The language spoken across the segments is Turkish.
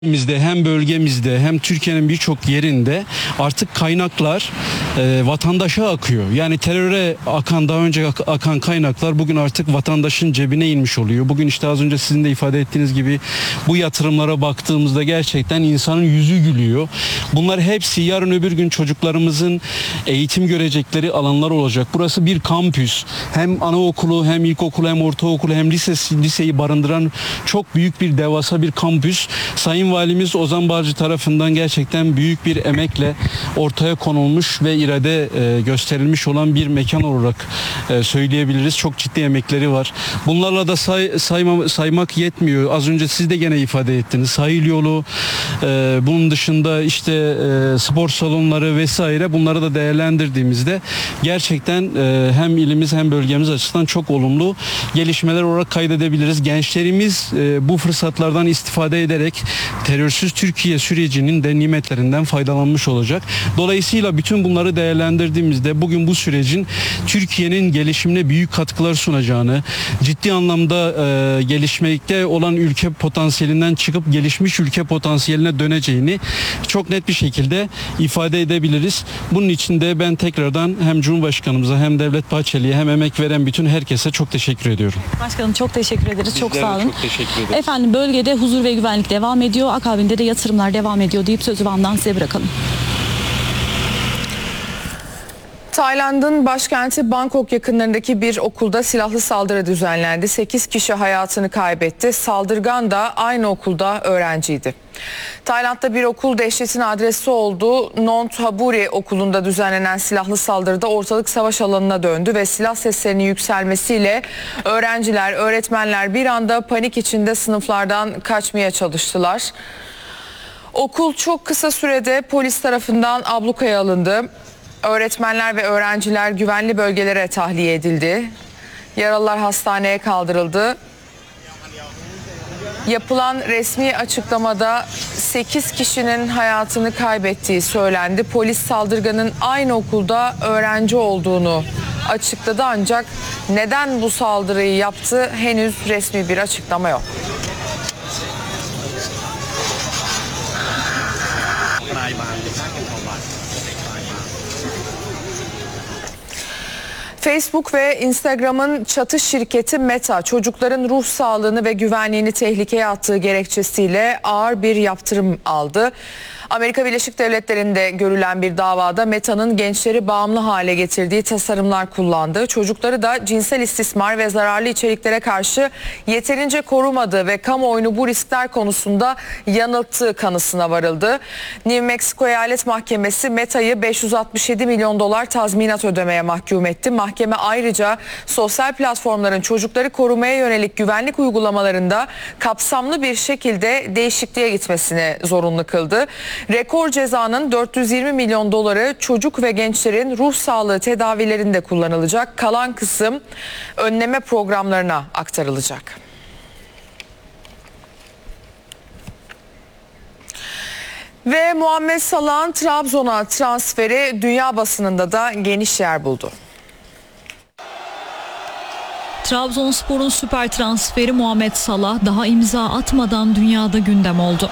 Hem bölgemizde hem Türkiye'nin birçok yerinde artık kaynaklar vatandaşa akıyor. Yani teröre akan, daha önce akan kaynaklar bugün artık vatandaşın cebine inmiş oluyor. Bugün işte az önce sizin de ifade ettiğiniz gibi bu yatırımlara baktığımızda gerçekten insanın yüzü gülüyor. Bunlar hepsi yarın öbür gün çocuklarımızın eğitim görecekleri alanlar olacak. Burası bir kampüs. Hem anaokulu hem ilkokulu hem ortaokulu hem liseyi barındıran çok büyük bir devasa bir kampüs. Sayın Valimiz Ozan Balcı tarafından gerçekten büyük bir emekle ortaya konulmuş ve irade gösterilmiş olan bir mekan olarak söyleyebiliriz. Çok ciddi emekleri var. Bunlarla da saymak yetmiyor. Az önce siz de gene ifade ettiniz. Sahil yolu, bunun dışında işte spor salonları vesaire, bunları da değerlendirdiğimizde gerçekten hem ilimiz hem bölgemiz açısından çok olumlu gelişmeler olarak kaydedebiliriz. Gençlerimiz bu fırsatlardan istifade ederek terörsüz Türkiye sürecinin de nimetlerinden faydalanmış olacak. Dolayısıyla bütün bunları değerlendirdiğimizde bugün bu sürecin Türkiye'nin gelişimine büyük katkılar sunacağını, ciddi anlamda gelişmekte olan ülke potansiyelinden çıkıp gelişmiş ülke potansiyeline döneceğini çok net bir şekilde ifade edebiliriz. Bunun için de ben tekrardan hem Cumhurbaşkanımıza hem Devlet Bahçeli'ye hem emek veren bütün herkese çok teşekkür ediyorum. Başkanım çok teşekkür ederiz. Çok sağ olun. Çok teşekkür ederiz. Efendim, bölgede huzur ve güvenlik devam ediyor. Akabinde de yatırımlar devam ediyor deyip sözü Van'dan size bırakalım. Tayland'ın başkenti Bangkok yakınlarındaki bir okulda silahlı saldırı düzenlendi. 8 kişi hayatını kaybetti. Saldırgan da aynı okulda öğrenciydi. Tayland'da bir okul dehşetin adresi olduğu Nonthaburi okulunda düzenlenen silahlı saldırıda ortalık savaş alanına döndü ve silah seslerinin yükselmesiyle öğrenciler, öğretmenler bir anda panik içinde sınıflardan kaçmaya çalıştılar. Okul çok kısa sürede polis tarafından ablukaya alındı. Öğretmenler ve öğrenciler güvenli bölgelere tahliye edildi. Yaralılar hastaneye kaldırıldı. Yapılan resmi açıklamada 8 kişinin hayatını kaybettiği söylendi. Polis saldırganın aynı okulda öğrenci olduğunu açıkladı, ancak neden bu saldırıyı yaptı henüz resmi bir açıklama yok. Facebook ve Instagram'ın çatı şirketi Meta, çocukların ruh sağlığını ve güvenliğini tehlikeye attığı gerekçesiyle ağır bir yaptırım aldı. Amerika Birleşik Devletleri'nde görülen bir davada Meta'nın gençleri bağımlı hale getirdiği tasarımlar kullandığı, çocukları da cinsel istismar ve zararlı içeriklere karşı yeterince korumadığı ve kamuoyunu bu riskler konusunda yanılttığı kanısına varıldı. New Mexico Eyalet Mahkemesi Meta'yı $567 milyon tazminat ödemeye mahkum etti. Mahkeme ayrıca sosyal platformların çocukları korumaya yönelik güvenlik uygulamalarında kapsamlı bir şekilde değişikliğe gitmesini zorunlu kıldı. Rekor cezanın $420 milyon çocuk ve gençlerin ruh sağlığı tedavilerinde kullanılacak. Kalan kısım önleme programlarına aktarılacak. Ve Muhammed Salah'ın Trabzon'a transferi dünya basınında da geniş yer buldu. Trabzonspor'un süper transferi Muhammed Salah daha imza atmadan dünyada gündem oldu.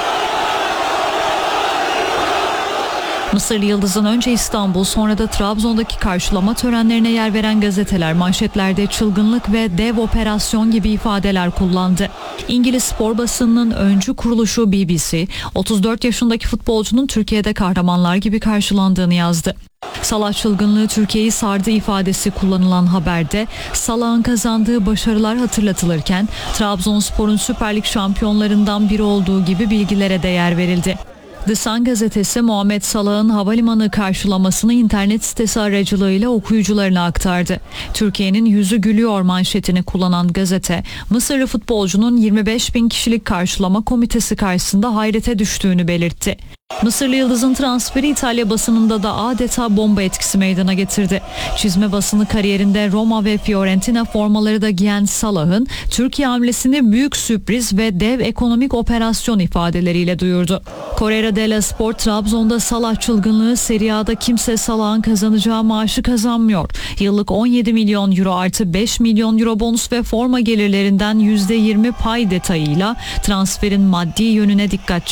Mısırlı Yıldız'ın önce İstanbul, sonra da Trabzon'daki karşılama törenlerine yer veren gazeteler manşetlerde çılgınlık ve dev operasyon gibi ifadeler kullandı. İngiliz spor basınının öncü kuruluşu BBC, 34 yaşındaki futbolcunun Türkiye'de kahramanlar gibi karşılandığını yazdı. Salah çılgınlığı Türkiye'yi sardı ifadesi kullanılan haberde Salah'ın kazandığı başarılar hatırlatılırken Trabzonspor'un Süper Lig şampiyonlarından biri olduğu gibi bilgilere de yer verildi. The Sun gazetesi Muhammed Salah'ın havalimanı karşılamasını internet sitesi aracılığıyla okuyucularına aktardı. Türkiye'nin yüzü gülüyor manşetini kullanan gazete, Mısırlı futbolcunun 25 bin kişilik karşılama komitesi karşısında hayrete düştüğünü belirtti. Mısırlı Yıldız'ın transferi İtalya basınında da adeta bomba etkisi meydana getirdi. Çizme basını kariyerinde Roma ve Fiorentina formaları da giyen Salah'ın Türkiye hamlesini büyük sürpriz ve dev ekonomik operasyon ifadeleriyle duyurdu. Corriere dello Sport, Trabzon'da Salah çılgınlığı, Serie A'da kimse Salah'ın kazanacağı maaşı kazanmıyor. Yıllık 17 milyon euro artı 5 milyon euro bonus ve forma gelirlerinden %20 pay detayıyla transferin maddi yönüne dikkat